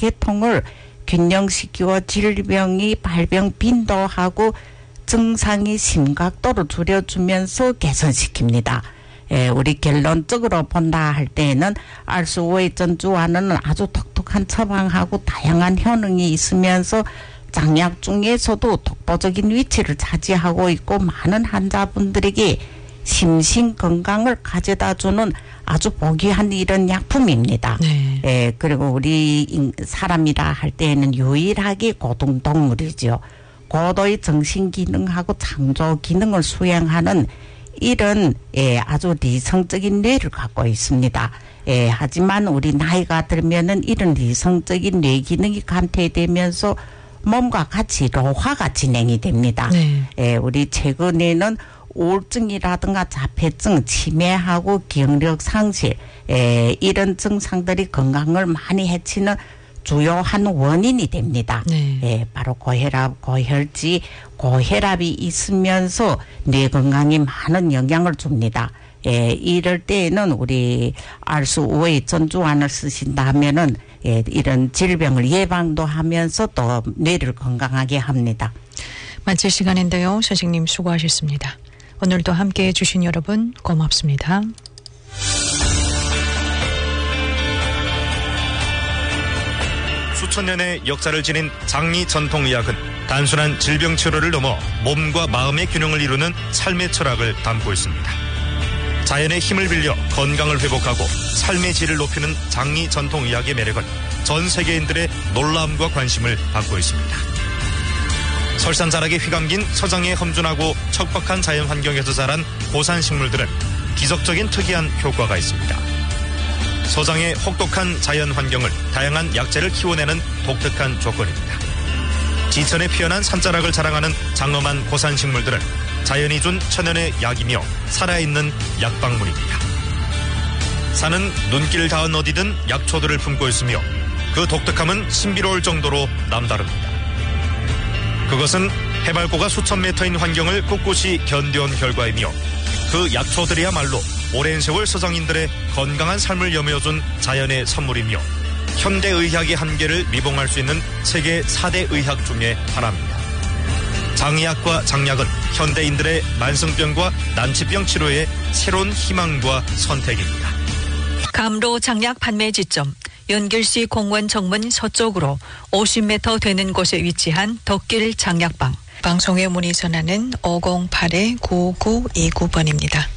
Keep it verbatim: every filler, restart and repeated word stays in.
계통을 균형시키고 질병이 발병 빈도하고 증상의 심각도를 줄여주면서 개선시킵니다. 예, 우리 결론적으로 본다 할 때에는 알수오의 전주환은 아주 독특한 처방하고 다양한 효능이 있으면서 장약 중에서도 독보적인 위치를 차지하고 있고 많은 환자분들에게 심신 건강을 가져다주는 아주 보귀한 이런 약품입니다. 네. 예, 그리고 우리 사람이라 할 때에는 유일하게 고등동물이죠. 고도의 정신기능하고 창조기능을 수행하는 이런 예, 아주理성적인 뇌를 갖고 있습니다. 예, 하지만 우리 나이가 들면은 이런理성적인 뇌 기능이 감퇴되면서 몸과 같이老化가 진행이 됩니다. 네. 예, 우리 최근에는 우울증이라든가 자폐증, 치매하고 기억력 상실, 예, 이런 증상들이 건강을 많이 해치는 주요한 원인이 됩니다. 네. 예, 바로 고혈압, 고혈脂, 고혈압이 있으면서 뇌 건강에 많은 영향을 줍니다. 예, 이럴 때에는 우리 알수오의 전주환을 쓰신다면은 예, 이런 질병을 예방도 하면서 또 뇌를 건강하게 합니다. 마칠 시간인데요. 선생님 수고하셨습니다. 오늘도 함께해 주신 여러분 고맙습니다. 수천 년의 역사를 지닌 장미 전통의학은 단순한 질병 치료를 넘어 몸과 마음의 균형을 이루는 삶의 철학을 담고 있습니다. 자연의 힘을 빌려 건강을 회복하고 삶의 질을 높이는 장미 전통의학의 매력은 전 세계인들의 놀라움과 관심을 받고 있습니다. 설산자락에 휘감긴 서장의 험준하고 척박한 자연 환경에서 자란 고산 식물들은 기적적인 특이한 효과가 있습니다. 서장의 혹독한 자연 환경을 다양한 약재를 키워내는 독특한 조건입니다. 지천에 피어난 산자락을 자랑하는 장엄한 고산 식물들은 자연이 준 천연의 약이며 살아있는 약방문입니다. 산은 눈길 닿은 어디든 약초들을 품고 있으며 그 독특함은 신비로울 정도로 남다릅니다. 그것은 해발고가 수천 미터인 환경을 꿋꿋이 견뎌온 결과이며 그 약초들이야말로 오랜 세월 서장인들의 건강한 삶을 여며준 자연의 선물이며 현대의학의 한계를 미봉할 수 있는 세계 사 대 의학 중에 하나입니다. 장의학과 장약은 현대인들의 만성병과 난치병 치료의 새로운 희망과 선택입니다. 감로 장약 판매 지점 연길시 공원 정문 서쪽으로 오십 미터 되는 곳에 위치한 덕길 장약방. 방송에 문의 전화는 오공팔 구오구이구 번입니다.